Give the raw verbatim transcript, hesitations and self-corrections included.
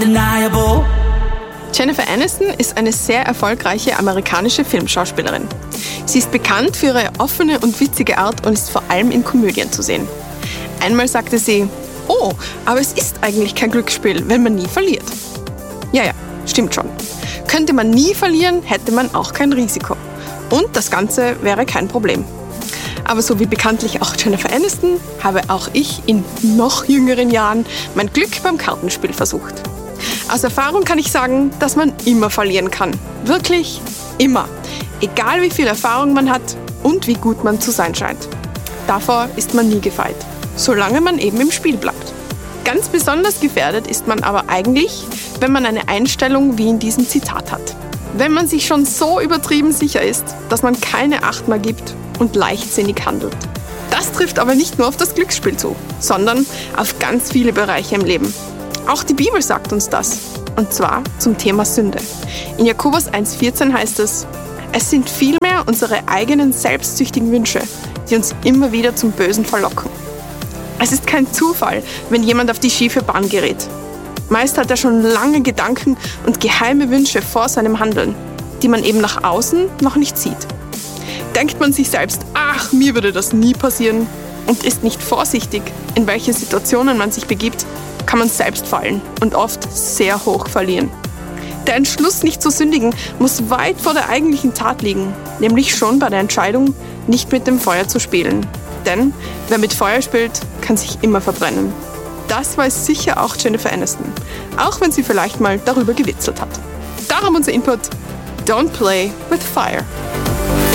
Undeniable. Jennifer Aniston ist eine sehr erfolgreiche amerikanische Filmschauspielerin. Sie ist bekannt für ihre offene und witzige Art und ist vor allem in Komödien zu sehen. Einmal sagte sie, oh, aber es ist eigentlich kein Glücksspiel, wenn man nie verliert. Ja, ja, stimmt schon. Könnte man nie verlieren, hätte man auch kein Risiko. Und das Ganze wäre kein Problem. Aber so wie bekanntlich auch Jennifer Aniston, habe auch ich in noch jüngeren Jahren mein Glück beim Kartenspiel versucht. Aus Erfahrung kann ich sagen, dass man immer verlieren kann. Wirklich immer. Egal wie viel Erfahrung man hat und wie gut man zu sein scheint. Davor ist man nie gefeit, solange man eben im Spiel bleibt. Ganz besonders gefährdet ist man aber eigentlich, wenn man eine Einstellung wie in diesem Zitat hat. Wenn man sich schon so übertrieben sicher ist, dass man keine Acht mehr gibt und leichtsinnig handelt. Das trifft aber nicht nur auf das Glücksspiel zu, sondern auf ganz viele Bereiche im Leben. Auch die Bibel sagt uns das, und zwar zum Thema Sünde. In Jakobus eins vierzehn heißt es, es sind vielmehr unsere eigenen selbstsüchtigen Wünsche, die uns immer wieder zum Bösen verlocken. Es ist kein Zufall, wenn jemand auf die schiefe Bahn gerät. Meist hat er schon lange Gedanken und geheime Wünsche vor seinem Handeln, die man eben nach außen noch nicht sieht. Denkt man sich selbst, ach, mir würde das nie passieren, und ist nicht vorsichtig, in welche Situationen man sich begibt, kann man selbst fallen und oft sehr hoch verlieren. Der Entschluss, nicht zu sündigen, muss weit vor der eigentlichen Tat liegen, nämlich schon bei der Entscheidung, nicht mit dem Feuer zu spielen. Denn wer mit Feuer spielt, kann sich immer verbrennen. Das weiß sicher auch Jennifer Aniston, auch wenn sie vielleicht mal darüber gewitzelt hat. Darum unser Input: Don't play with fire.